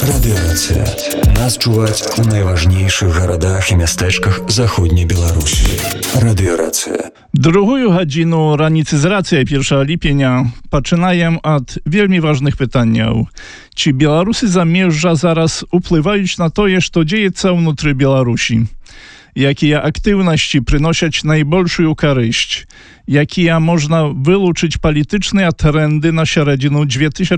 Радыёрацыя. Нас чуваць у найважнейшых гарадах і мястэчках заходняй Беларусі. Радыёрацыя. Другую гадзіну раніцы з рацыя 1 ліпеня пачынаем ад вельмі важных пытанняў. Ці беларусы замежжа зараз уплываюць на тое, што дзеецца ўнутры Беларусі? Якія актыўнасці прыносяць найбольшую карысць? Якія можна вылучыць палітычныя тренды на сярэдзіну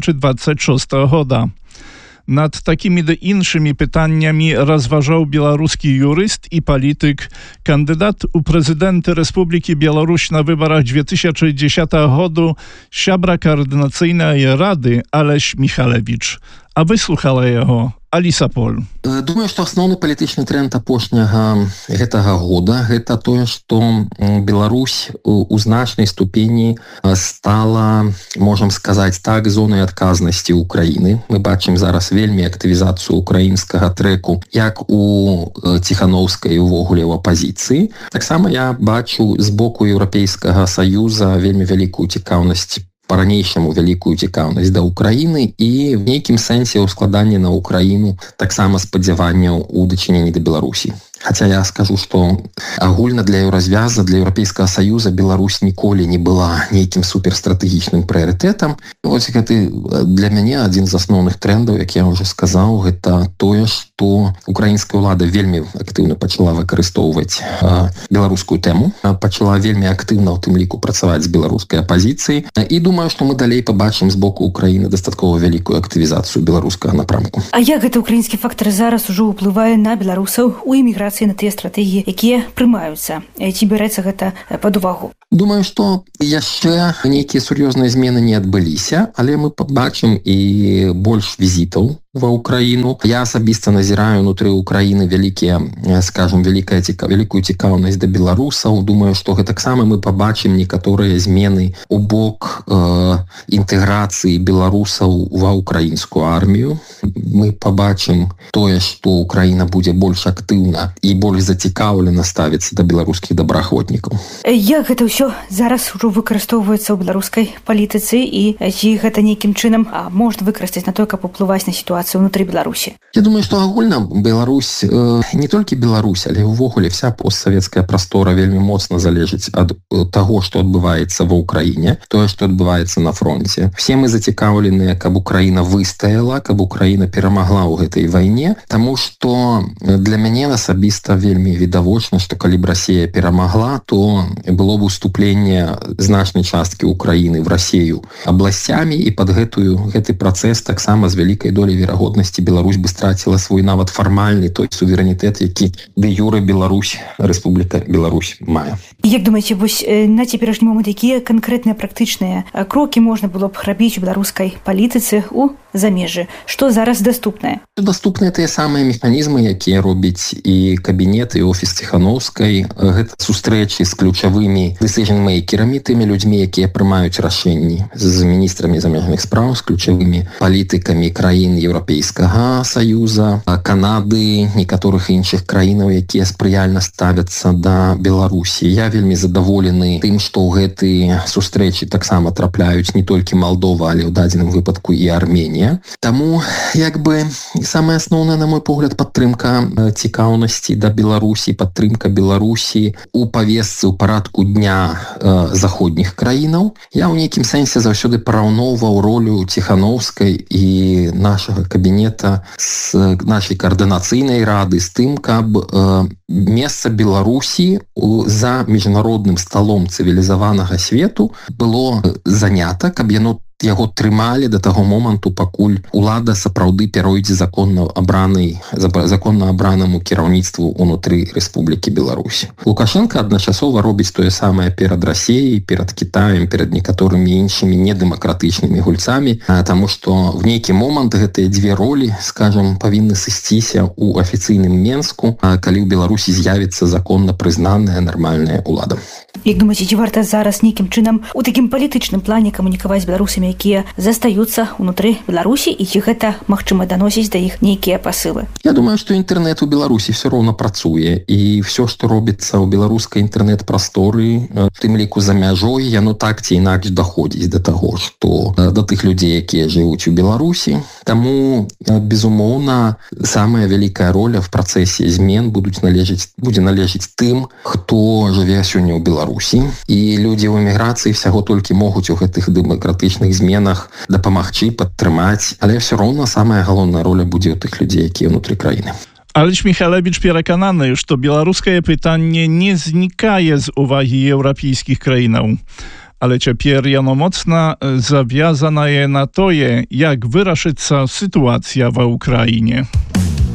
2026 года? Над такімі ды іншымі пытаннямі разважаў беларускі юрыст і палітык, кандыдат у прэзідэнты Рэспублікі Беларусь на выбарах 2010 году, сябра каардынацыйнай рады Алесь Міхалевіч. А выслухала яго Аліса Поль. Думаю, што асноўны палітычны тренд апошняга гэтага года гэта тое, што Беларусь у значнай ступені стала, можам сказаць так, зонай адказнасці Украіны. Мы бачым зараз вельмі актывізацыю украінскага трэку як у Ціхановскай увогуле ў апазіцыі. Таксама я бачу з боку Еўрапейскага Саюза вельмі вялікую цікаўнасць па-ранейшаму вялікую цікаўнасць да Украіны і в нейкім сэнсе ў складанні на Украіну таксама спадзяванняў у дачыненні да Беларусі. Хаця я скажу, што агульна для еўразвяза, для Еўрапейскага Саюза Беларусь ніколі не была нейкім суперстратэгічным прыярытэтам. Вось гэты для мяне адзін з асноўных трендаў, як я ўжо сказаў, гэта тое, што украінская ўлада вельмі актыўна пачала выкарыстоўваць беларускую тэму, пачала вельмі актыўна ў тым ліку працаваць з беларускай апазіцыяй. І думаю, што мы далей пабачым з боку Украіны дастаткова вялікую актывізацыю беларускага напрамку. А як гэты украінскі фактар зараз ужо ўплывае на беларусаў у эміграцыі, на тыя стратэгіі, якія прымаюцца? Ці бярэцца гэта пад увагу? Думаю, што яшчэ нейкія сур'ёзныя змены не адбыліся, але мы пабачым і больш візітаў ва Украіну. Я асабіста назіраю ўнутры Украіны вялікую цікаўнасць да беларусаў. Думаю, што гэтаксама мы пабачым некаторыя змены у бок інтэграцыі беларусаў ва украінскую армію. Мы пабачым тое, што Украіна будзе больш актыўна і больш зацікаўлена ставіцца да беларускіх добраахвотнікаў. Як гэта ўсё зараз ужо выкарыстоўваецца ў беларускай палітыцы і ці гэта нейкім чынам можна выкарыстаць на тое, каб уплываць на сітуацыю внутри Беларусі? Я думаю, што агульна Беларусь, не толькі Беларусь, але ўвогуле вся постсавецкая прастора вельмі моцна залежыць ад таго, што адбываецца ва Ўкраіне, тое, што адбываецца на фронте. Все мы зацікаўленыя, каб Украіна выстаяла, каб Украіна перамагла ў гэтай вайне, таму што для мяне асабіста вельмі відавочна, што калі б Расія перамагла, то было б уступленне значнай часткі Украіны в Расію абласцямі, і пад гэты працэс таксама з вялікай долей верагоднасці Беларусь бы страціла свой нават фармальны той суверэнітэт, які дэ юрэ Беларусь, Рэспубліка Беларусь мае. Як думаеце, вось на цяперашні момант якія канкрэтныя практычныя крокі можна было б рабіць у беларускай палітыцы у замежжы? Што зараз даступнае? Даступныя тыя самыя механізмы, якія робіць і кабінет, і офіс Ціхановскай. Гэта сустрэчы з ключавымі decision-мейкерамі, тымі людзьмі, якія прымаюць рашэнні, з міністрамі замежных спраў, з ключавымі палітыкамі краін Еўрапейскага Саюза, Канады, некаторых іншых краінаў, якія спрыяльна ставяцца да Беларусі. Я вельмі задаволены тым, што ў гэтыя сустрэчы таксама трапляюць не толькі Малдова, але ў дадзеным выпадку і Арменія. Таму, самае асноўнае, на мой погляд, падтрымка цікаўнасці да Беларусі, падтрымка Беларусі у павесцы, у парадку дня заходніх краінаў. Я ў нейкім сэнсе заўсёды параўноўваў ролю Ціхановскай і нашага кабінета з нашай каардынацыйнай рады з тым, каб месца Беларусі за міжнародным сталом цывілізаванага свету было занята, каб яго трымалі да таго моманту, пакуль улада сапраўды пяройдзе законна абранаму кіраўніцтву ўнутры Рэспублікі Беларусь. Лукашенко адначасова робіць тое самае перад Расіяй, перад Кітаем, перад некаторымі іншымі недэмакратычнымі гульцамі, таму што в нейкі момант гэтыя дзве ролі, скажам, павінны сысціся ў афіцыйным Менску, калі ў Беларусі з'явіцца законна прызнаная нармальная ўлада. Як думаеце, ці варта зараз нейкім чынам у такім палітычным плане камунікаваць з беларусамі беларусамі, якія застаюцца ўнутры Беларусі, і ці гэта магчыма даносіць да іх нейкія пасылы? Я думаю, што інтэрнэт у Беларусі все роўна працуе, і все, што робіцца ў беларускай інтэрнэт-прасторы, у тым ліку за мяжой, яно так ці інакш даходзіць да таго, што да тых людзей, якія жывуць у Беларусі. Таму, безумоўна, самая вялікая роля в працэсе змен будзе належыць тым, хто жыве сёння ў Беларусі. І людзі ў эміграцыі всяго толькі могуць у гэтых дэмакратычных зменах дапамагчы, падтрымаць, але все роўна самая галоўная роля будзе ў тых людзей, якія ўнутры краіны. Алесь Михалевич перакананы, што беларускае пытанне не знікае з увагі еўрапейскіх краінаў. Ale цяпер яно моцна завязанае на тое, як вырашыцца сітуацыя ва Ўкраіне.